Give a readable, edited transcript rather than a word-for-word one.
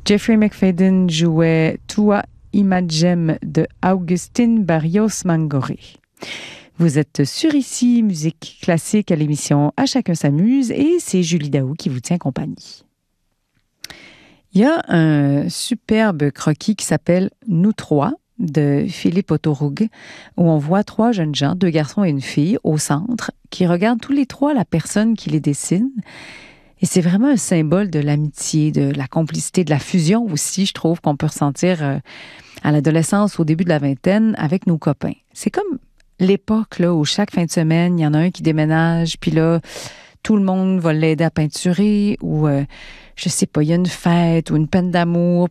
Jeffrey McFadden jouait Tua Imagem de Augustin Barrios Mangoré. Vous êtes sur ici, musique classique à l'émission À chacun s'amuse et c'est Julie Daou qui vous tient compagnie. Il y a un superbe croquis qui s'appelle Nous trois de Philippe Autoroug où on voit trois jeunes gens, deux garçons et une fille au centre qui regardent tous les trois la personne qui les dessine. Et c'est vraiment un symbole de l'amitié, de la complicité, de la fusion aussi, je trouve, qu'on peut ressentir à l'adolescence, au début de la vingtaine, avec nos copains. C'est comme l'époque là, où chaque fin de semaine, il y en a un qui déménage, puis là, tout le monde va l'aider à peinturer, ou je sais pas, il y a une fête ou une peine d'amour,